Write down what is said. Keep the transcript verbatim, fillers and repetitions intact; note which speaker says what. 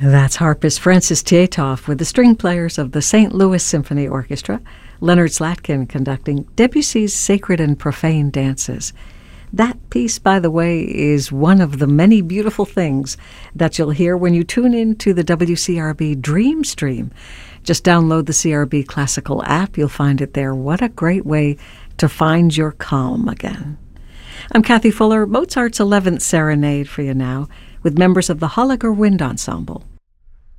Speaker 1: That's harpist Francis Tietoff with the string players of the Saint Louis Symphony Orchestra, Leonard Slatkin conducting Debussy's Sacred and Profane Dances. That piece, by the way, is one of the many beautiful things that you'll hear when you tune in to the W C R B Dream Stream. Just download the C R B Classical app. You'll find it there. What a great way to find your calm again. I'm Kathy Fuller, Mozart's eleventh Serenade for you now, with members of the Holliger Wind Ensemble.